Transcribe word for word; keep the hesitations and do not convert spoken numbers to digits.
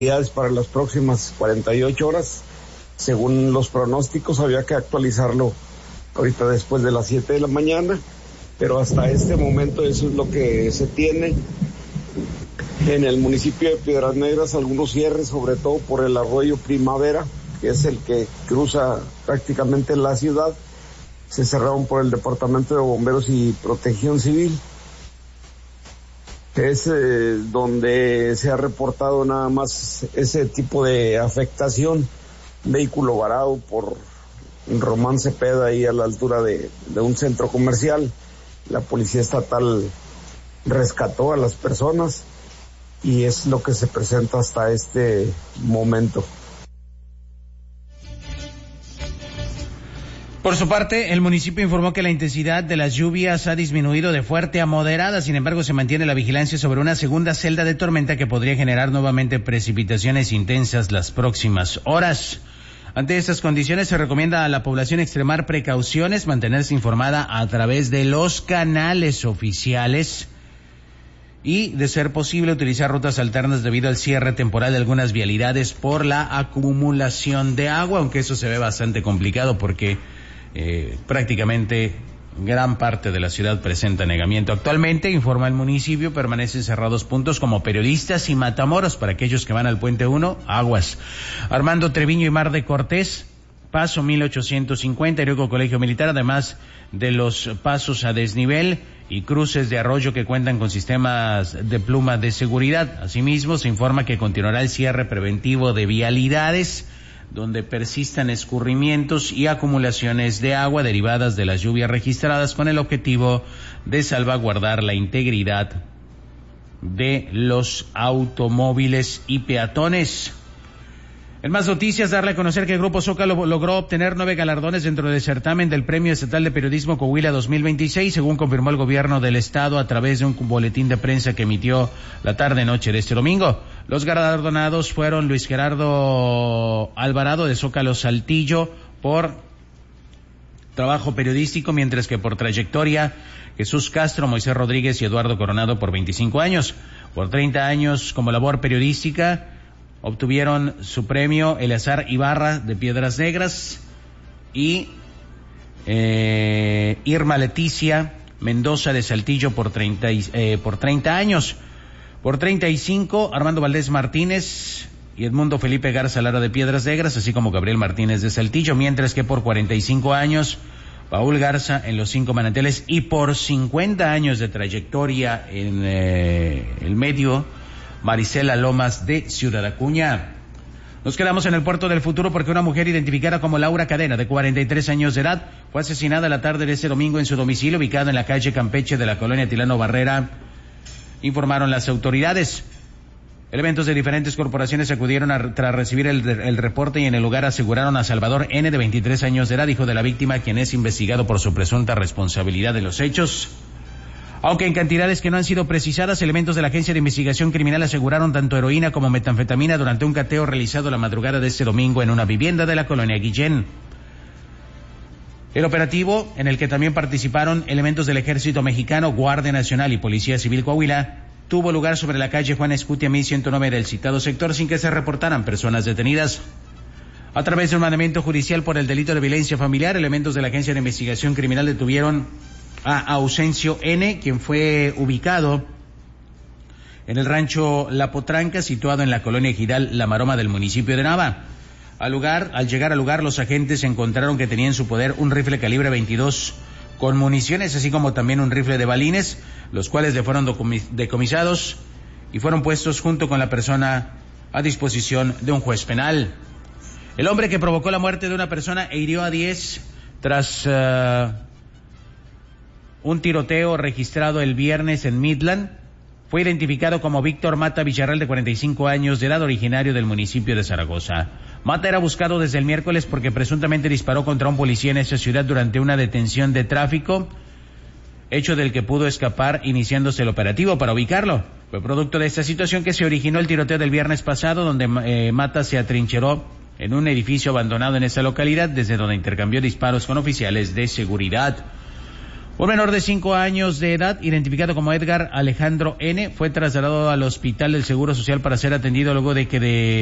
para las próximas cuarenta y ocho horas. Según los pronósticos, había que actualizarlo ahorita después de las siete de la mañana, pero hasta este momento eso es lo que se tiene. En el municipio de Piedras Negras, algunos cierres, sobre todo por el arroyo Primavera, que es el que cruza prácticamente la ciudad, se cerraron por el Departamento de Bomberos y Protección Civil. Es eh, donde se ha reportado nada más ese tipo de afectación. Vehículo varado por Román Cepeda ahí a la altura de, de un centro comercial. La policía estatal rescató a las personas y es lo que se presenta hasta este momento. Por su parte, el municipio informó que la intensidad de las lluvias ha disminuido de fuerte a moderada, sin embargo se mantiene la vigilancia sobre una segunda celda de tormenta que podría generar nuevamente precipitaciones intensas las próximas horas. Ante estas condiciones se recomienda a la población extremar precauciones, mantenerse informada a través de los canales oficiales y, de ser posible, utilizar rutas alternas debido al cierre temporal de algunas vialidades por la acumulación de agua, aunque eso se ve bastante complicado porque Eh, prácticamente gran parte de la ciudad presenta anegamiento. Actualmente, informa el municipio, permanecen cerrados puntos como Periodistas y Matamoros. Para aquellos que van al Puente uno, aguas. Armando Treviño y Mar de Cortés, Paso mil ochocientos cincuenta, Irico Colegio Militar, además de los pasos a desnivel y cruces de arroyo que cuentan con sistemas de pluma de seguridad. Asimismo, se informa que continuará el cierre preventivo de vialidades donde persistan escurrimientos y acumulaciones de agua derivadas de las lluvias registradas, con el objetivo de salvaguardar la integridad de los automóviles y peatones. En más noticias, darle a conocer que el Grupo Zócalo logró obtener nueve galardones dentro del certamen del Premio Estatal de Periodismo Coahuila dos mil veintiséis, según confirmó el gobierno del estado a través de un boletín de prensa que emitió la tarde-noche de este domingo. Los galardonados fueron Luis Gerardo Alvarado de Zócalo Saltillo por trabajo periodístico, mientras que por trayectoria Jesús Castro, Moisés Rodríguez y Eduardo Coronado por veinticinco años. Por treinta años como labor periodística obtuvieron su premio Eleazar Ibarra de Piedras Negras y eh, Irma Leticia Mendoza de Saltillo por treinta, eh, por treinta años. Por treinta y cinco, Armando Valdés Martínez y Edmundo Felipe Garza Lara de Piedras Negras, así como Gabriel Martínez de Saltillo, mientras que por cuarenta y cinco años, Paul Garza en Los Cinco Manantiales, y por cincuenta años de trayectoria en eh, el medio, Marisela Lomas de Ciudad Acuña. Nos quedamos en el puerto del futuro porque una mujer identificada como Laura Cadena, de cuarenta y tres años de edad, fue asesinada la tarde de este domingo en su domicilio ubicado en la calle Campeche de la colonia Tilano Barrera, informaron las autoridades. Elementos de diferentes corporaciones acudieron a, tras recibir el, el reporte y en el lugar aseguraron a Salvador N., de veintitrés años de edad, hijo de la víctima, quien es investigado por su presunta responsabilidad de los hechos. Aunque en cantidades que no han sido precisadas, elementos de la Agencia de Investigación Criminal aseguraron tanto heroína como metanfetamina durante un cateo realizado la madrugada de este domingo en una vivienda de la colonia Guillén. El operativo, en el que también participaron elementos del Ejército Mexicano, Guardia Nacional y Policía Civil Coahuila, tuvo lugar sobre la calle Juan Escutia mil ciento nueve del citado sector sin que se reportaran personas detenidas. A través de un mandamiento judicial por el delito de violencia familiar, elementos de la Agencia de Investigación Criminal detuvieron a Ausencio N., quien fue ubicado en el rancho La Potranca, situado en la colonia Ejidal La Maroma del municipio de Nava. Al lugar, al llegar al lugar, los agentes encontraron que tenía en su poder un rifle calibre veintidós con municiones, así como también un rifle de balines, los cuales le fueron decomisados y fueron puestos junto con la persona a disposición de un juez penal. El hombre que provocó la muerte de una persona e hirió a diez tras uh, un tiroteo registrado el viernes en Midland fue identificado como Víctor Mata Villarreal, de cuarenta y cinco años de edad, originario del municipio de Zaragoza. Mata era buscado desde el miércoles porque presuntamente disparó contra un policía en esa ciudad durante una detención de tráfico, hecho del que pudo escapar iniciándose el operativo para ubicarlo. Fue producto de esta situación que se originó el tiroteo del viernes pasado, donde eh, Mata se atrincheró en un edificio abandonado en esa localidad, desde donde intercambió disparos con oficiales de seguridad. Un menor de cinco años de edad, identificado como Edgar Alejandro N., fue trasladado al Hospital del Seguro Social para ser atendido luego de que de